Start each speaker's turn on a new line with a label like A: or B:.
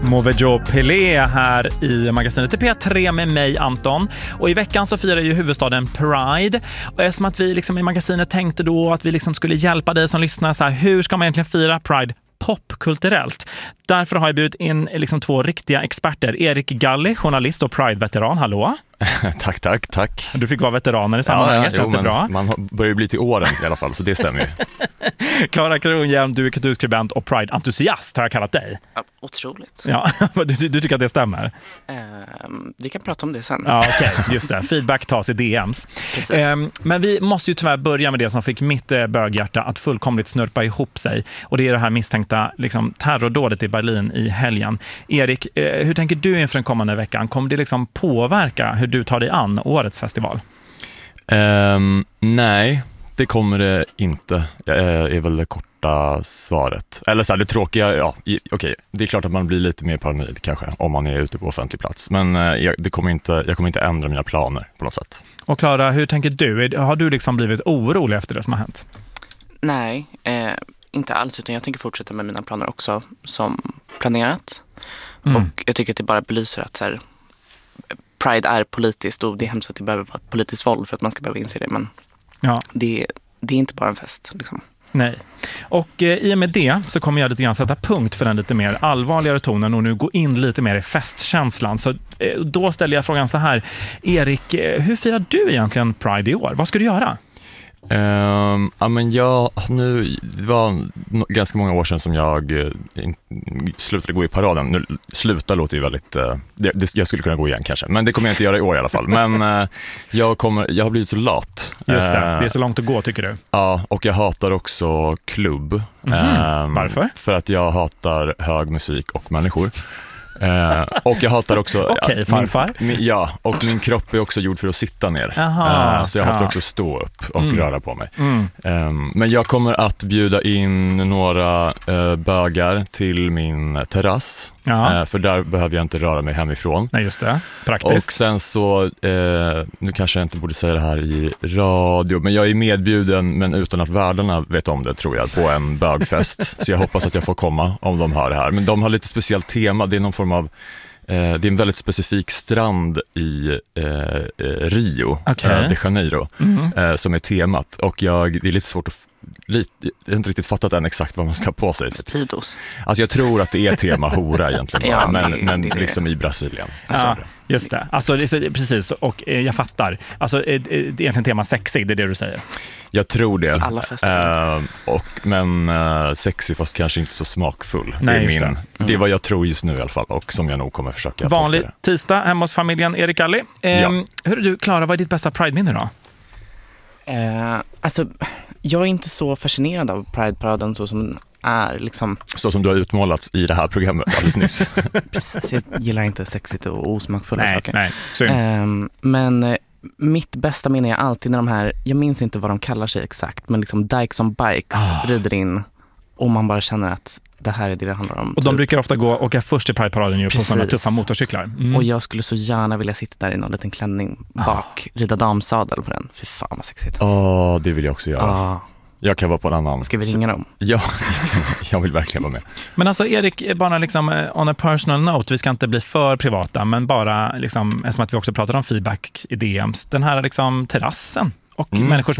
A: Movejo Pelé här i magasinet P3 med mig, Anton. Och i veckan så firar ju huvudstaden Pride. Och eftersom att vi liksom i magasinet tänkte då att vi liksom skulle hjälpa dig som lyssnar så här, hur ska man egentligen fira Pride popkulturellt? Därför har jag bjudit in liksom 2 riktiga experter. Erik Galli, journalist och Pride-veteran. Hallå?
B: Tack.
A: Du fick vara veteraner i sammanhanget, känns det bra?
B: Man börjar bli till åren i alla fall, så det stämmer ju.
A: Klara Kronhjelm, du är kulturskribent och Pride-entusiast har jag kallat dig.
C: Ja, otroligt.
A: Ja, du tycker att det stämmer?
C: Vi kan prata om det sen.
A: Ja, okej, just det. Feedback tas i DMs. Men vi måste ju tyvärr börja med det som fick mitt böghjärta att fullkomligt snurpa ihop sig. Och det är det här misstänkta liksom, terrordådet i Berlin i helgen. Erik, hur tänker du inför den kommande veckan? Kommer det liksom påverka hur du tar dig an årets festival?
B: Nej, det kommer det inte. Det är väl det korta svaret. Eller så här, det tråkiga, ja, okej. Det är klart att man blir lite mer paranoid kanske om man är ute på offentlig plats. Men jag kommer inte ändra mina planer på något sätt. Och
A: Klara, hur tänker du? Har du liksom blivit orolig efter det som har hänt?
C: Nej, inte alls, utan jag tänker fortsätta med mina planer också som planerat. Och jag tycker att det bara belyser att så här, Pride är politiskt och det är hemskt att det behöver vara ett politiskt våld för att man ska behöva inse det. Men det är inte bara en fest liksom.
A: Nej. Och i och med det så kommer jag lite grann sätta punkt för den lite mer allvarligare tonen och nu gå in lite mer i festkänslan. Så då ställer jag frågan så här. Erik, hur firar du egentligen Pride i år? Vad ska du göra?
B: Det var ganska många år sedan som jag slutade gå i paraden. Nu sluta låter ju väldigt jag skulle kunna gå igen kanske, men det kommer jag inte göra i år i alla fall. Men jag har blivit så lat.
A: Just det är så långt att gå, tycker du?
B: Ja, och jag hatar också klubb.
A: Varför?
B: För att jag hatar hög musik och människor. Och jag hatar också
A: Okej, farfar.
B: Och min kropp är också gjord för att sitta ner. Så jag hatar också stå upp och röra på mig. Men jag kommer att bjuda in några bögar till min terrass. För där behöver jag inte röra mig hemifrån.
A: Nej, just det. Praktiskt.
B: Och sen så nu kanske jag inte borde säga det här i radio, men jag är medbjuden men utan att värdarna vet om det, tror jag, på en bögfest. Så jag hoppas att jag får komma om de hör det här. Men de har lite speciellt tema. Det är någon form av det är en väldigt specifik strand i Rio de Janeiro som är temat. Och det är lite svårt att jag har inte riktigt fattat än exakt vad man ska ha på sig.
C: Speedos.
B: Alltså jag tror att det är tema hora egentligen bara, men
C: det.
B: Liksom i Brasilien.
A: Ja, just det. Alltså precis, och jag fattar. Alltså det är egentligen tema sexy, det är det du säger.
B: Jag tror det.
C: Alla fester.
B: Men sexy fast kanske inte så smakfull.
A: Nej,
B: det är vad jag tror just nu i alla fall och som jag nog kommer försöka.
A: Vanlig tisdag hemma hos familjen Erik Galli. Hur är du, Klara, vad är ditt bästa Pride-minne då?
C: Alltså, jag är inte så fascinerad av Pride-paraden så som är liksom...
B: Så som du har utmålats i det här programmet alldeles nyss.
C: Precis, jag gillar inte sexigt och osmakfulla saker.
A: Nej,
C: men mitt bästa minne är alltid när de här, jag minns inte vad de kallar sig exakt, men liksom Dykes on Bikes rider in och man bara känner att det här är det handlar om.
A: Och de brukar ofta åka först i Pride-paraden på sådana tuffa motorcyklar.
C: Och jag skulle så gärna vilja sitta där i någon liten klänning bak, rida damsadel på den. Fy fan vad sexigt.
B: Det vill jag också göra. Jag kan vara på en annan.
C: Ska vi ringa dem?
B: Ja, jag vill verkligen vara med.
A: Men alltså Erik, bara liksom on a personal note, vi ska inte bli för privata, men bara liksom, eftersom att vi också pratar om feedback i DMs, den här liksom terrassen och människor som